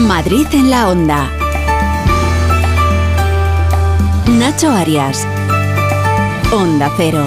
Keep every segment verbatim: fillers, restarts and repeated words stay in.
Madrid en la Onda. Nacho Arias. Onda Cero.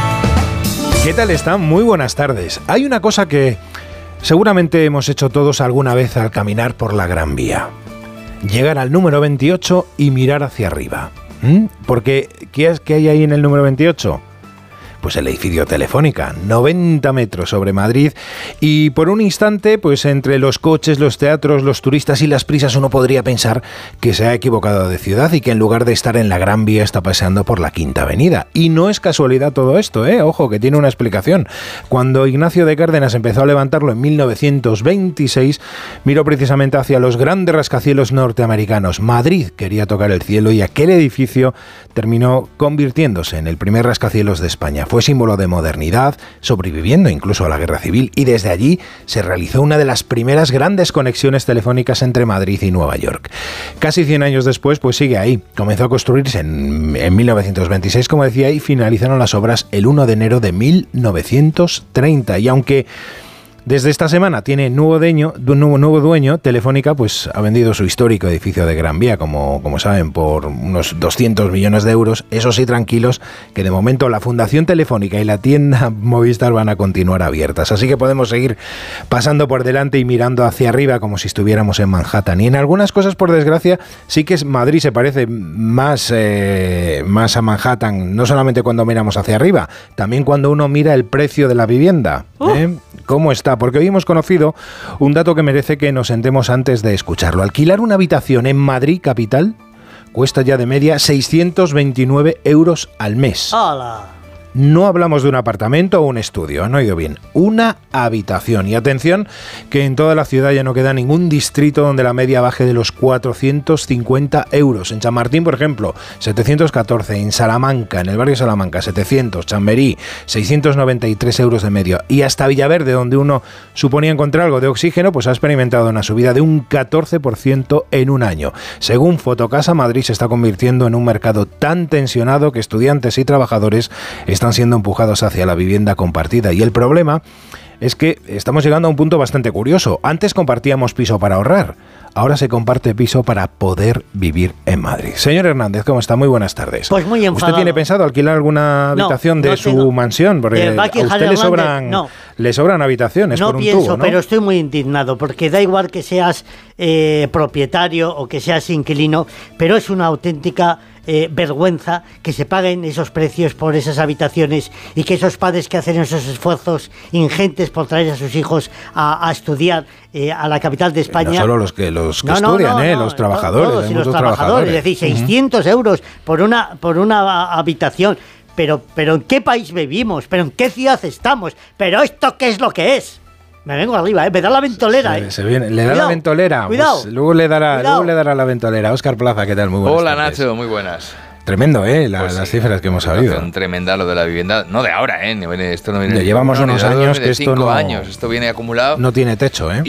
¿Qué tal están? Muy buenas tardes. Hay una cosa que seguramente hemos hecho todos alguna vez al caminar por la Gran Vía. Llegar al número veintiocho y mirar hacia arriba. ¿Mm? Porque, ¿qué es que hay ahí en el número veintiocho? Pues el edificio Telefónica, noventa metros sobre Madrid, y por un instante, pues entre los coches, los teatros, los turistas y las prisas, uno podría pensar que se ha equivocado de ciudad y que en lugar de estar en la Gran Vía está paseando por la Quinta Avenida. Y no es casualidad todo esto, ¿eh? Ojo, que tiene una explicación. Cuando Ignacio de Cárdenas empezó a levantarlo en mil novecientos veintiséis, miró precisamente hacia los grandes rascacielos norteamericanos. Madrid quería tocar el cielo y aquel edificio terminó convirtiéndose en el primer rascacielos de España. Fue símbolo de modernidad, sobreviviendo incluso a la Guerra Civil, y desde allí se realizó una de las primeras grandes conexiones telefónicas entre Madrid y Nueva York. Casi cien años después, pues sigue ahí. Comenzó a construirse en, en mil novecientos veintiséis, como decía, y finalizaron las obras el uno de enero de mil novecientos treinta. Y aunque desde esta semana tiene nuevo dueño, nuevo, nuevo dueño, Telefónica pues ha vendido su histórico edificio de Gran Vía, como, como saben, por unos doscientos millones de euros. Eso sí, tranquilos, que de momento la Fundación Telefónica y la tienda Movistar van a continuar abiertas. Así que podemos seguir pasando por delante y mirando hacia arriba como si estuviéramos en Manhattan. Y en algunas cosas, por desgracia, sí que Madrid se parece más, eh, más a Manhattan, no solamente cuando miramos hacia arriba, también cuando uno mira el precio de la vivienda. ¿eh? ¿Cómo está? Porque hoy hemos conocido un dato que merece que nos sentemos antes de escucharlo. Alquilar una habitación en Madrid capital cuesta ya de media seiscientos veintinueve euros al mes. ¡Hala! No hablamos de un apartamento o un estudio, han oído bien, una habitación. Y atención, que en toda la ciudad ya no queda ningún distrito donde la media baje de los cuatrocientos cincuenta euros. En Chamartín, por ejemplo, setecientos catorce, en Salamanca, en el barrio Salamanca, setecientos, Chamberí, seiscientos noventa y tres euros de medio. Y hasta Villaverde, donde uno suponía encontrar algo de oxígeno, pues ha experimentado una subida de un catorce por ciento en un año. Según Fotocasa, Madrid se está convirtiendo en un mercado tan tensionado que estudiantes y trabajadores están están siendo empujados hacia la vivienda compartida. Y el problema es que estamos llegando a un punto bastante curioso. Antes compartíamos piso para ahorrar, ahora se comparte piso para poder vivir en Madrid. Señor Hernández, ¿cómo está? Muy buenas tardes. Pues muy enfadado. ¿Usted tiene pensado alquilar alguna habitación no, no de su tengo. mansión? Porque a usted le sobran, no. le sobran habitaciones no por un pienso, tubo, ¿no? Pero estoy muy indignado, porque da igual que seas eh, propietario o que seas inquilino, pero es una auténtica Eh, vergüenza que se paguen esos precios por esas habitaciones y que esos padres que hacen esos esfuerzos ingentes por traer a sus hijos a, a estudiar eh, a la capital de España. No solo los que los que no, no, estudian, no, eh, no, los trabajadores, todos, y los trabajadores. trabajadores. Es decir, seiscientos uh-huh. euros por una por una habitación. Pero, pero ¿en qué país vivimos? ¿Pero en qué ciudad estamos? ¿Pero esto qué es lo que es? Me vengo arriba, ¿eh? Me da la ventolera, se, ¿eh? Se viene, le da cuidado, la ventolera. Cuidado. Pues luego le dará, Cuidado. luego le dará la ventolera. Óscar Plaza, ¿qué tal? Muy buenas Hola, tardes. Nacho, muy buenas. Tremendo, ¿eh? La, Pues las sí, cifras que hemos sabido. Tremenda lo de la vivienda. No de ahora, ¿eh? Esto no viene Le llevamos no, unos no, años de que esto cinco no... años. Esto viene acumulado. No tiene techo, ¿eh?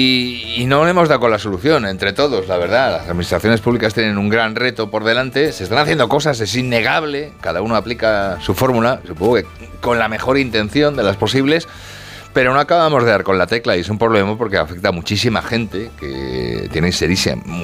Y, y no le hemos dado con la solución, entre todos, la verdad. Las administraciones públicas tienen un gran reto por delante. Se están haciendo cosas, es innegable. Cada uno aplica su fórmula, supongo que con la mejor intención de las posibles. Pero no acabamos de dar con la tecla y es un problema porque afecta a muchísima gente que tiene serísima,